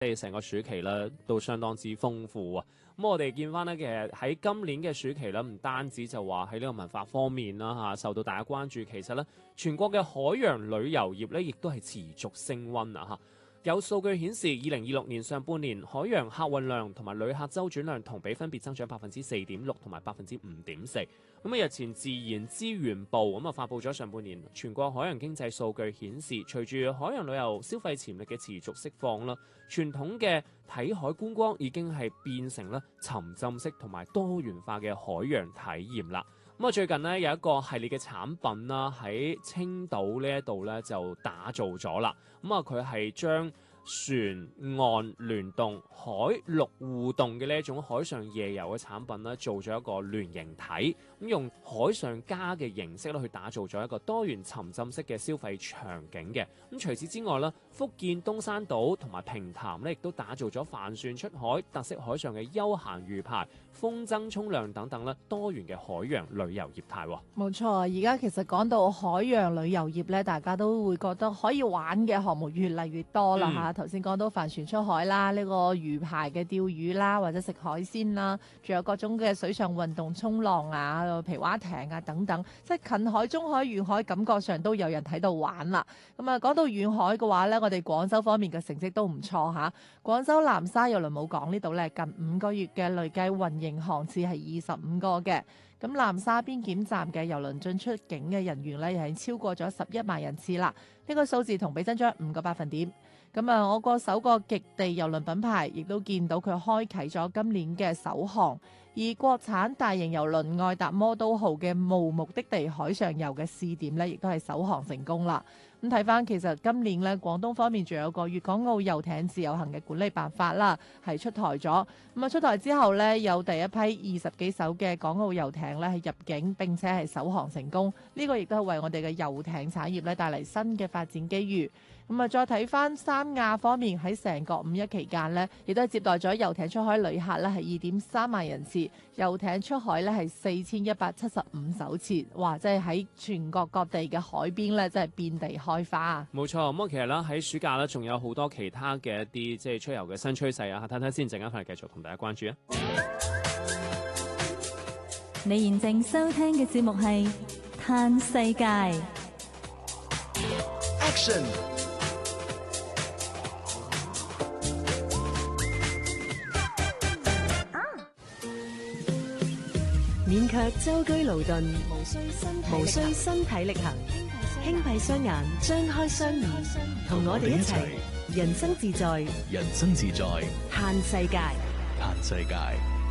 即係成個暑期咧都相當之豐富啊！咁我哋見翻咧，其實喺今年嘅暑期咧，唔單止就話喺呢個文化方面啦受到大家關注，其實咧全國嘅海洋旅遊業咧，亦都係持續升溫啊！有數據顯示，2026年上半年海洋客運量同埋旅客周轉量同比分別增長4.6%同埋5.4%。咁日前自然資源部發布咗上半年全國海洋經濟數據顯示，隨住海洋旅遊消費潛力嘅持續釋放啦，傳統嘅睇海觀光已經係變成咧沉浸式同埋多元化嘅海洋體驗啦。最近呢，有一個系列嘅產品啦，喺青島呢一度咧就打造咗啦。佢係將船岸聯動、海陸互動嘅呢一種海上夜遊嘅產品咧，做咗一個聯形體，用海上家嘅形式咧去打造咗一個多元沉浸式嘅消費場景嘅。除此之外咧，福建東山島同埋平潭咧，亦都打造咗帆船出海、特色海上嘅休閒魚排、風箏沖涼等等咧多元嘅海洋旅遊業態。 冇錯，而家其實講到海洋旅遊業咧，大家都會覺得可以玩嘅項目越嚟越多啦嚇。頭先講到帆船出海啦，呢個魚排嘅釣魚啦，或者食海鮮啦，仲有各種嘅水上運動、衝浪啊、皮划艇啊等等，即係近海、中海、遠海，感覺上都有人喺度玩啦。講到遠海嘅話呢，我哋廣州方面嘅成績都唔錯嚇。廣州南沙郵輪母港呢度呢，近5個月嘅累計運營航次係25個嘅。咁南沙邊檢站嘅郵輪進出境嘅人員呢，又係超過咗11萬人次啦。呢個數字同比增長5個百分點。我國首個極地郵輪品牌亦都見到佢開啟咗今年嘅首航，而國產大型郵輪愛達魔都號嘅無目的地海上遊嘅試點呢，亦都係首航成功啦。咁睇翻，其實今年呢，廣東方面仲有個粵港澳遊艇自由行嘅管理辦法啦，係出台咗。出台之後呢，有第一批20幾艘嘅港澳遊艇呢係入境並且係首航成功。呢個亦都係為我哋嘅遊艇產業呢帶嚟新嘅發展機遇。再睇翻三亞方面，喺成個5一期間呢，亦都係接待咗遊艇出海旅客呢係2.3萬人次，遊艇出海呢係4175艘次，哇！即係喺全國各地嘅海邊呢，真係遍地開花。 冇錯，咁其實咧喺暑假呢，仲有好多其他嘅一啲即係出遊嘅新趨勢啊，睇睇先，陣間翻嚟繼續同大家關注啊！ 你現正收聽嘅節目係《嘆世界》 Action。 免卻舟車勞頓，無需身體力行，輕閉雙眼，張開雙耳，同我哋一齊人生自在， 人生自在， 嘆世界， 嘆世界。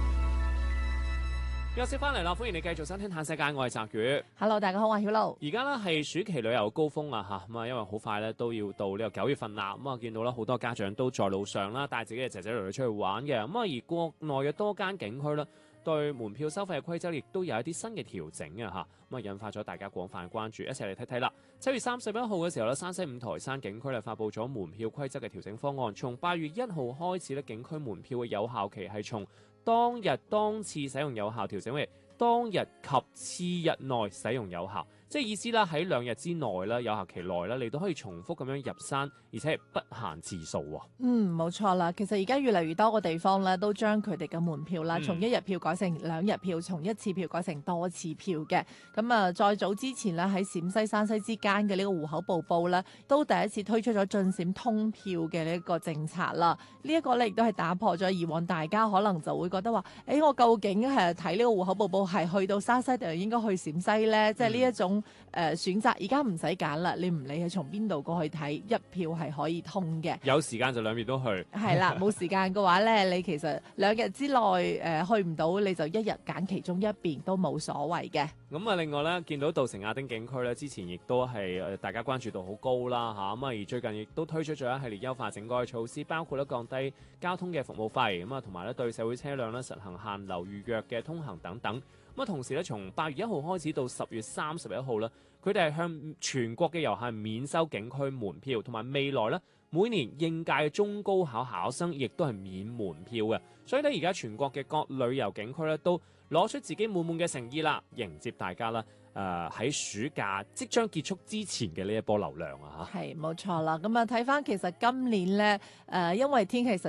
休息翻嚟啦，歡迎你繼續收聽《嘆世界》，我係澤宇。 Hello， 大家好，我係曉露。 而家呢係暑期旅遊高峰啊嚇，因為好快咧都要到呢個9月份啦。見到啦好多家長都在路上啦，帶自己嘅仔仔女女出去玩嘅。而國內嘅多間景區咧，對門票收費嘅規則亦都有一啲新嘅調整啊嚇，引發咗大家廣泛嘅關注，一齊嚟睇睇啦。7月31號嘅時候咧，山西五台山景區發布咗門票規則嘅調整方案，從8月1號開始咧，景區門票嘅有效期係從當日當次使用有效調整為當日及次日內使用有效，即係意思啦，喺2日之內啦，有效期內啦，你都可以重複咁樣入山，而且係不限次數喎。 冇錯啦。其實而家越嚟越多個地方咧，都將佢哋嘅門票啦，從1日票改成2日票，從1次票改成多次票嘅。再早之前咧，喺陝西、山西之間嘅呢個戶口簿報咧，都第一次推出咗進陝通票嘅呢一個政策啦。呢一個咧亦都係打破咗以往大家可能就會覺得話，我究竟係睇呢個戶口簿報係去到山西定係應該去陝西咧？即係呢一種選擇，而家唔使揀啦，你唔理係從邊度過去睇，一票係可以通嘅。 有時間就2邊都去。 係啦，冇時間嘅話咧，你其實2日之內去唔到，你就1日揀其中一邊都冇所謂嘅。 另外咧，見到稻城亞丁景區咧，之前亦都係大家關注度好高啦嚇，而最近亦都推出咗一系列優化整改嘅措施，包括咧降低交通嘅服務費，同埋咧對社會車輛咧實行限流預約嘅通行等等。同時咧，從8月1號開始到10月31號咧，佢哋係向全國嘅遊客免收景區門票，同埋未來咧每年應屆嘅中高考考生亦都係免門票嘅。所以咧，而家全國嘅各旅遊景區咧都攞出自己滿滿嘅誠意啦，迎接大家啦喺暑假即將結束之前嘅呢一波流量啊嚇。 係冇錯啦。咁啊睇翻其實今年咧因為天氣實